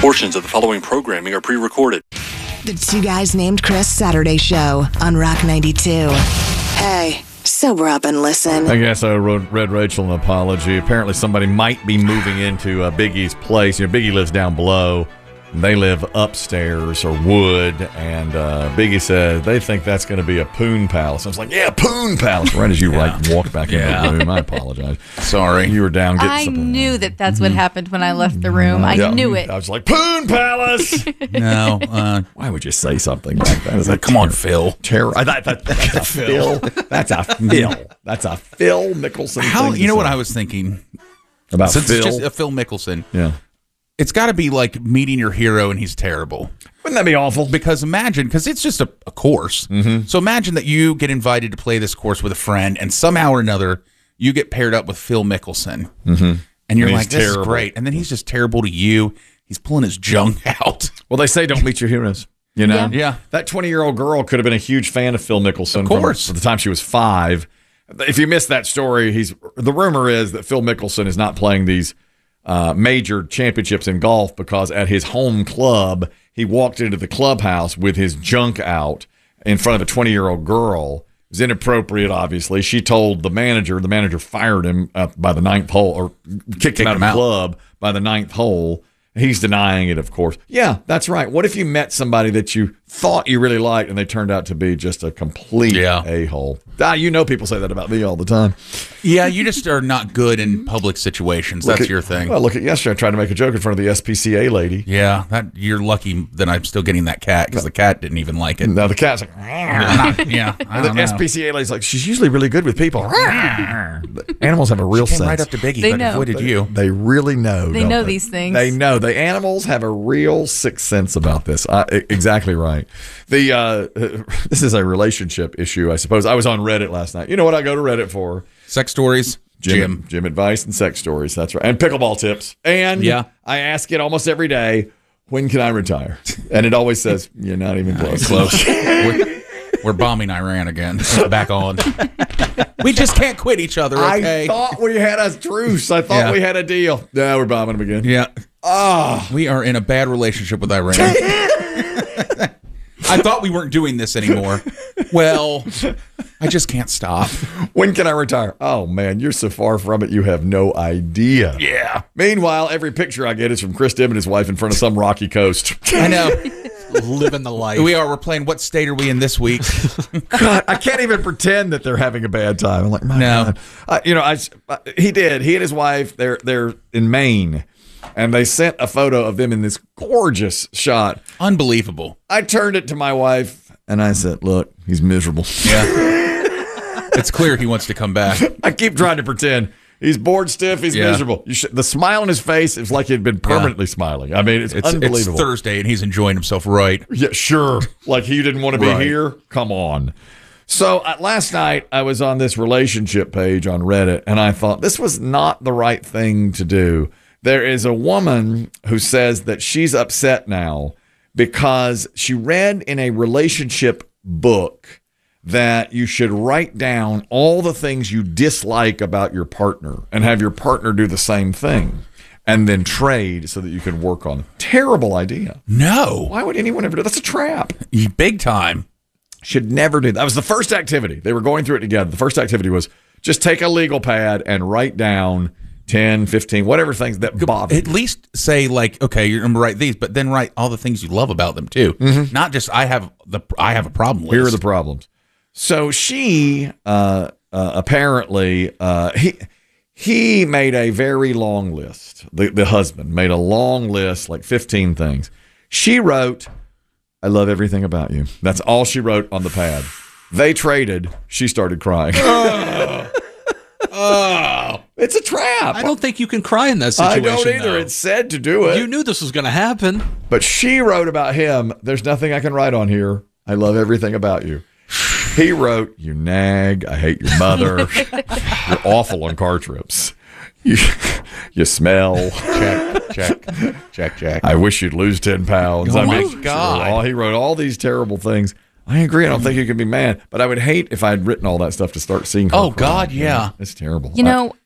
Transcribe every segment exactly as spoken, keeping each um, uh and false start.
Portions of the following programming are pre-recorded. The Two Guys Named Chris Saturday Show on Rock ninety-two. Hey, sober up and listen. I guess I wrote, read Rachel an apology. Apparently somebody might be moving into uh, Biggie's place. You know, Biggie lives down below. They live upstairs or wood, and uh, Biggie says they think that's going to be a poon palace. I was like, yeah, poon palace. Right as you yeah. like walked back yeah. into the room, I apologize. Sorry. You were down getting I something. knew that that's what happened when I left the room. I Yeah. knew it. I was like, poon palace. No. Uh, Why would you say something like that? Is like, come on, Phil. Terror. I thought that, that's a Phil. That's a Phil. That's a Phil Mickelson. How? thing You know to what say. I was thinking about Since Phil? it's just a Phil Mickelson. Yeah. It's got to be like meeting your hero and he's terrible. Wouldn't that be awful? Because imagine, because it's just a, a course. Mm-hmm. So imagine that you get invited to play this course with a friend, and somehow or another you get paired up with Phil Mickelson, Mm-hmm. and you're And he's like, "This terrible. is great," and then he's just terrible to you. He's pulling his junk out. Well, they say don't meet your heroes. You know, Yeah. Yeah. That twenty-year-old girl could have been a huge fan of Phil Mickelson. Of course. From the time she was five. If you missed that story, he's the rumor is that Phil Mickelson is not playing these uh, major championships in golf because at his home club, he walked into the clubhouse with his junk out in front of a twenty-year-old girl. It was inappropriate, obviously. She told the manager. The manager fired him uh, by the ninth hole or kicked him out of the club by the ninth hole. He's denying it, of course. Yeah, that's right. What if you met somebody that you thought you really liked and they turned out to be just a complete Yeah. a-hole? Ah, you know people say that about me all the time. Yeah, you just are not good in public situations. Look That's at- your thing. Well, look at yesterday. I tried to make a joke in front of the S P C A lady. Yeah, that you're lucky that I'm still getting that cat because the cat didn't even like it. Now the cat's like, Yeah, I and the don't know. S P C A lady's like, she's usually really good with people. The animals have a real Came sense. right up to Biggie, They but know. avoided you. They really know. They don't know these things. They know. The animals have a real sixth sense about this. Uh, e- exactly right. The uh, this is a relationship issue, I suppose. I was on Reddit last night. You know what I go to Reddit for? Sex stories, Gym, Jim. gym advice and sex stories. That's right. And pickleball tips. And Yeah. I ask it almost every day, when can I retire? And it always says, you're not even close. Close. we're, we're bombing Iran again. Back on. We just can't quit each other, okay? I thought we had a truce. I thought Yeah. we had a deal. No, we're bombing them again. Yeah. Oh. We are in a bad relationship with Iran. I thought we weren't doing this anymore. Well, I just can't stop. When can I retire? Oh, man, you're so far from it, you have no idea. Yeah. Meanwhile, every picture I get is from Chris Dim and his wife in front of some rocky coast. I know. Living the life. We are. We're playing. What state are we in this week? God, I can't even pretend that they're having a bad time. I'm like, my No. God. Uh, you know, I, uh, he did. He and his wife, they're they're in Maine, and they sent a photo of them in this gorgeous shot. Unbelievable. I turned it to my wife, and I said, look, he's miserable. Yeah. It's clear he wants to come back. I keep trying to pretend. He's bored stiff. He's Yeah. miserable. You should, the smile on his face is like he'd been permanently smiling. I mean, it's, It's, unbelievable. it's Thursday and he's enjoying himself right. Yeah, sure. Like he didn't want to be Right. here? Come on. So uh, last night I was on this relationship page on Reddit, and I thought this was not the right thing to do. There is a woman who says that she's upset now because she read in a relationship book that you should write down all the things you dislike about your partner and have your partner do the same thing and then trade so that you can work on it. Terrible idea. No. Why would anyone ever do that? That's a trap. Big time. Should never do that. That was the first activity. They were going through it together. The first activity was just take a legal pad and write down ten, fifteen, whatever things that bother At you. least say like, okay, you're going to write these, but then write all the things you love about them too. Not just I have the I have a problem list. Here are the problems. So she uh, uh, apparently uh, he he made a very long list. The the husband made a long list, like fifteen things. She wrote, "I love everything about you." That's all she wrote on the pad. They traded. She started crying. Oh, It's a trap. I don't think you can cry in that I situation. don't either. though. It said to do it. You knew this was going to happen. But she wrote about him, there's nothing I can write on here. I love everything about you. He wrote, you nag, I hate your mother. You're awful on car trips. You, you smell. check, check, check, check. I wish you'd lose ten pounds. Oh, I my mean, God. All, he wrote all these terrible things. I agree. I don't think you can be mad, but I would hate if I had written all that stuff to start seeing her Oh, cry. God, yeah. It's terrible. You know,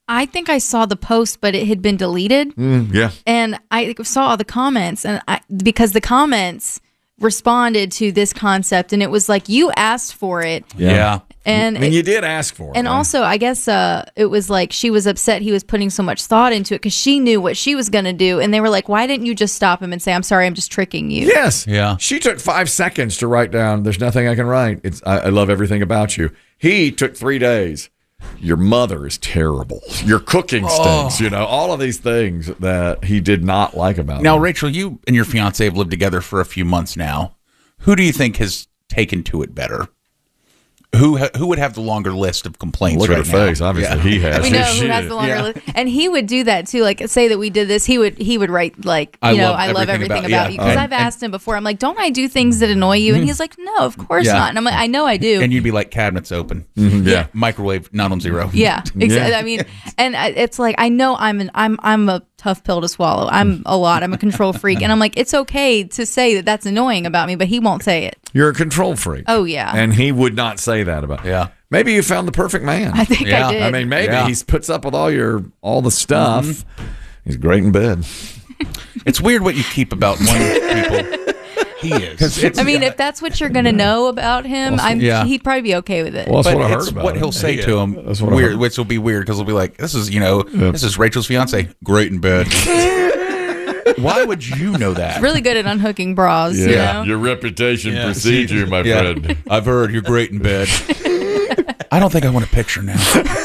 I think I saw the post, but it had been deleted. Mm, yeah. And I saw all the comments, and I, because the comments responded to this concept, and it was like, you asked for it. Yeah. And I mean, it- you did ask for it. And right? also, I guess uh, it was like she was upset he was putting so much thought into it because she knew what she was going to do. And they were like, why didn't you just stop him and say, I'm sorry, I'm just tricking you? Yes. Yeah. She took five seconds to write down, there's nothing I can write. It's I, I love everything about you. He took three days. Your mother is terrible. Your cooking stinks. You know, all of these things that he did not like about Now, her. Rachel, you and your fiance have lived together for a few months now. Who do you think has taken to it better? Who ha- who would have the longer list of complaints? Look right at her now? face. Obviously, Yeah. he has. We know who She has did. the longer Yeah. list. And he would do that too. Like, say that we did this, he would he would write like, you I know, love I love everything everything about- about, yeah. you. Because And- I've asked him before. I'm like, don't I do things that annoy you? And he's like, no, of course Yeah. not. And I'm like, I know I do. And you'd be like, cabinets open. Yeah. Microwave not on zero. Yeah, exactly. Yeah. I mean, and I- it's like I know I'm an I'm I'm a tough pill to swallow. I'm a lot. I'm a control freak, and I'm like, it's okay to say that that's annoying about me, but he won't say it. You're a control freak. Oh, yeah. And he would not say that about. Yeah. Maybe you found the perfect man. I think Yeah. I did. I mean, maybe Yeah. he puts up with all your all the stuff. He's great in bed. It's weird what you keep about one people. He is. It's, I mean, if that's what you're gonna know about him, I'm yeah. he'd probably be okay with it. Well, that's but what I it's heard about what him. he'll say Yeah. to him, That's what I weird, heard. which will be weird because he'll be like, "This is, you know, this is Rachel's fiance, great in bed." Why would you know that? Really good at unhooking bras. You know? Your reputation Yeah. precedes you, my Yeah. friend. I've heard you're great in bed. I don't think I want a picture now.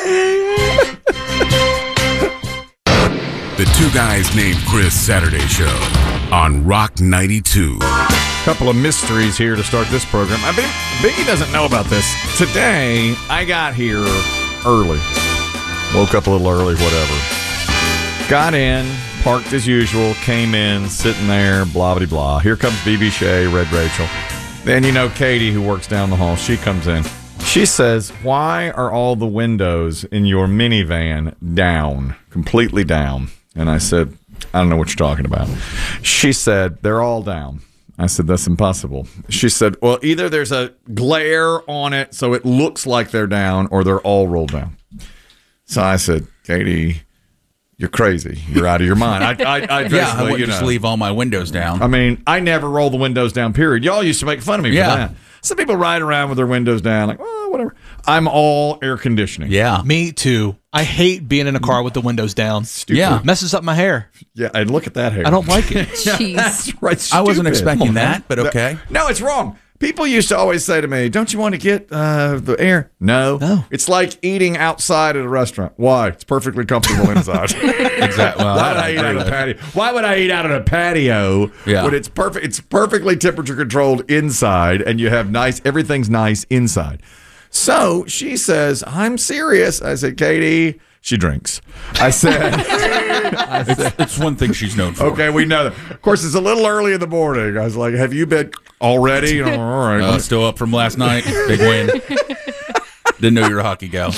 The Two Guys Named Chris Saturday Show on Rock ninety-two. Couple of mysteries here to start this program. I mean, Biggie doesn't know about this. Today, I got here early. Woke up a little early, whatever. Got in, parked as usual, came in, sitting there, blah, blah, blah. Here comes B B Shay, Red Rachel. Then, you know, Katie, who works down the hall, she comes in. She says, why are all the windows in your minivan down, completely down? And I said, I don't know what you're talking about. She said, they're all down. I said, that's impossible. She said, well, either there's a glare on it so it looks like they're down or they're all rolled down. So I said, Katie, you're crazy. You're out of your mind. I, I, I Yeah, I basically, wouldn't you just know, leave all my windows down. I mean, I never roll the windows down, period. Y'all used to make fun of me Yeah. for that. Some people ride around with their windows down, like, oh, whatever. I'm all air conditioning. yeah, Me too. I hate being in a car with the windows down. yeah. Messes up my hair. Yeah, and look at that hair. I don't like it. Jeez. That's right. I wasn't stupid. expecting Come on, that, man. but okay. No, it's wrong. People used to always say to me, don't you want to get uh, the air? No. No. It's like eating outside at a restaurant. Why? It's perfectly comfortable inside. Exactly. Well, Why would I I eat agree out of with the patio? Why would I eat out of the patio Yeah. when it's perfect? It's perfectly temperature controlled inside, and you have nice. Everything's nice inside. So she says, "I'm serious." I said, "Katie." She drinks. I said, I said, It's one thing she's known for. "Okay, we know that." Of course, it's a little early in the morning. I was like, "Have you been already?" You know, all right. Uh, still up from last night. Big win. Didn't know you were a hockey gal.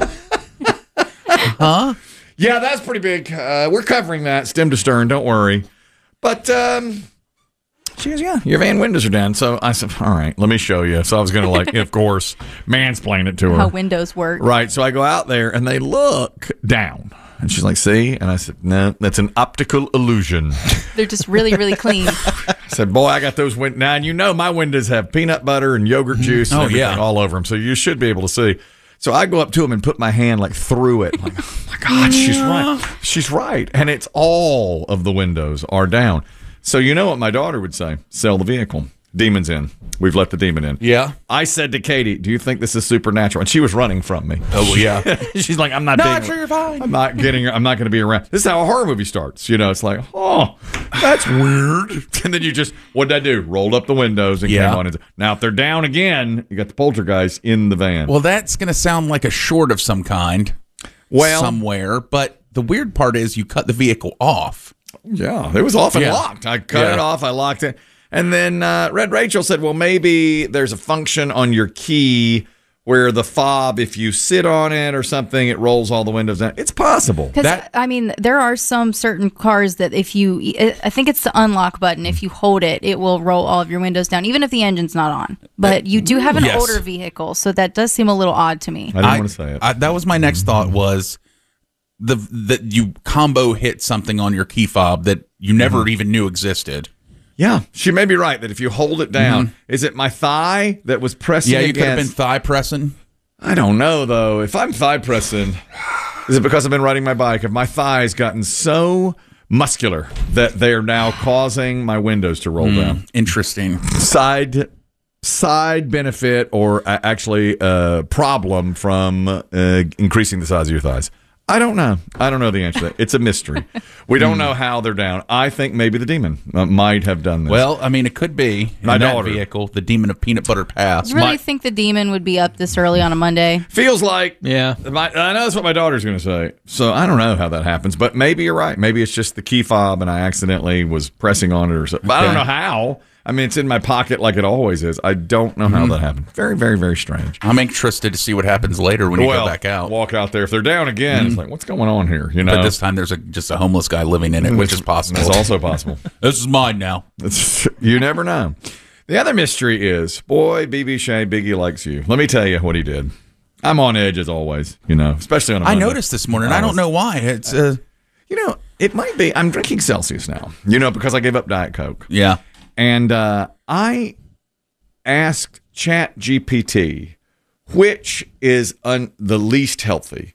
Huh? Yeah, that's pretty big. Uh, we're covering that stem to stern. Don't worry. But um, she goes, yeah, your van windows are down. So I said, all right, let me show you. So I was going to, like, of course, mansplain it to her. How windows work. Right. So I go out there and they look down. And she's like, see? And I said, no, that's an optical illusion. They're just really, really clean. I said, boy, I got those windows. Now, and you know my windows have peanut butter and yogurt juice and Oh, everything yeah. all over them. So you should be able to see. So I go up to him and put my hand like through it. Like, oh my God, she's right. She's right. And it's all of the windows are down. So you know what my daughter would say? Sell the vehicle. Demon's in. We've let the demon in. Yeah. I said to Katie, do you think this is supernatural? And she was running from me. Oh, yeah. She's like, I'm not No, being, I'm sure you're fine. I'm not getting her. I'm not going to be around. This is how a horror movie starts. You know, it's like, oh, that's weird. And then you just, what did I do? Rolled up the windows and Yeah. came on. Now, if they're down again, you got the poltergeist in the van. Well, that's going to sound like a short of some kind Well- somewhere. But the weird part is you cut the vehicle off. Yeah, it was off and Yeah. locked. I cut Yeah. it off. I locked it. And then uh, Red Rachel said, well, maybe there's a function on your key where the fob, if you sit on it or something, it rolls all the windows down. It's possible. Because, That- I mean, there are some certain cars that if you, I think it's the unlock button, if you hold it, it will roll all of your windows down, even if the engine's not on. But you do have an Yes. older vehicle, so that does seem a little odd to me. I didn't want to say it. I, that was my next thought was the that you combo hit something on your key fob that you never Mm-hmm. even knew existed. Yeah, she may be right that if you hold it down, is it my thigh that was pressing Yeah, you could have been against? thigh pressing. I don't know, though. If I'm thigh pressing, is it because I've been riding my bike? Have my thighs gotten so muscular that they are now causing my windows to roll down? Interesting. Side side benefit or uh, actually a problem from uh, increasing the size of your thighs? I don't know. I don't know the answer to that. It's a mystery. We don't know how they're down. I think maybe the demon uh, might have done this. Well, I mean, it could be in My that daughter. vehicle, the Demon of Peanut Butter Pass. You really My- think the demon would be up this early on a Monday? feels like Yeah. My, I know that's what my daughter's going to say. So I don't know how that happens, but maybe you're right. Maybe it's just the key fob and I accidentally was pressing on it or something. But I don't Okay. know how. I mean, it's in my pocket like it always is. I don't know how that happened. Very, very, very strange. I'm interested to see what happens later when you well, go back out. walk out there. If they're down again, it's like, what's going on here? You know, But this time there's a just a homeless guy living in it, which is possible. It's also possible. This is mine now. It's, you never know. The other mystery is, boy, B B Shea, Biggie likes you. Let me tell you what he did. I'm on edge as always, you know, especially on a I Monday. noticed this morning. I don't know why. It's uh, You know, it might be. I'm drinking Celsius now, you know, because I gave up Diet Coke. yeah. And uh, I asked Chat G P T which is un- the least healthy,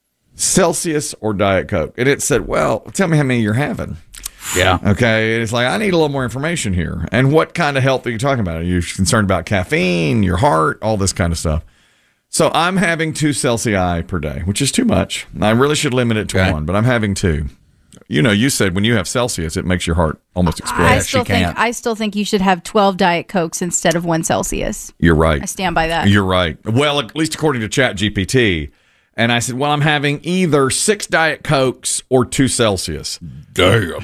Celsius or Diet Coke. And it said, well, tell me how many you're having. Yeah. Okay. And it's like, I need a little more information here. And what kind of health are you talking about? Are you concerned about caffeine, your heart, all this kind of stuff? So I'm having two Celsius per day, which is too much. I really should limit it to Okay. one, but I'm having two. You know, you said when you have Celsius, it makes your heart almost explode. I Yeah, still she think can't. I still think you should have twelve Diet Cokes instead of one Celsius. You're right. I stand by that. You're right. Well, at least according to Chat G P T. And I said, well, I'm having either six Diet Cokes or two Celsius. Damn.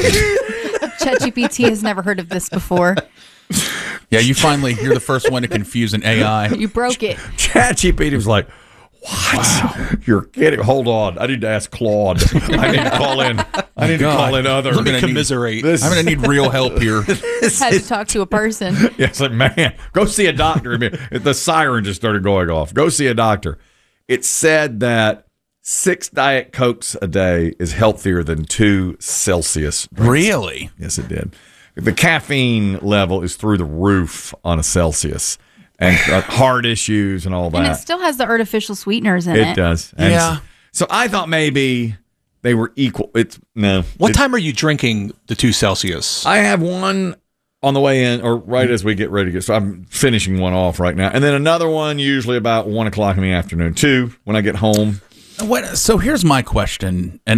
ChatGPT has never heard of this before. Yeah, you finally, you're the first one to confuse an A I. You broke it. Chat G P T was like, what? You're kidding. Hold on. I need to ask Claude. I need to call in. I need God. to call in other. Let me gonna need- commiserate. This I'm going to need real help here. Had to talk to a person. Yeah, it's like, man, go see a doctor. I mean, the siren just started going off. Go see a doctor. It said that six Diet Cokes a day is healthier than two Celsius drinks. Really? Yes, it did. The caffeine level is through the roof on a Celsius, and uh, heart issues and all And it that. still has the artificial sweeteners in it. It does. And Yeah. So, so I thought maybe they were equal. It's no. What It- time are you drinking the two Celsius? I have one on the way in, or right as we get ready to get. So I'm finishing one off right now, and then another one usually about one o'clock in the afternoon. Two when I get home. What? So here's my question, and